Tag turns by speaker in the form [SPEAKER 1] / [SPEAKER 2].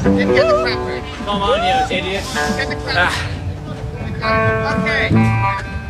[SPEAKER 1] Didn't get the crap right.
[SPEAKER 2] Come on, you idiot.
[SPEAKER 1] Get the crap right. Okay.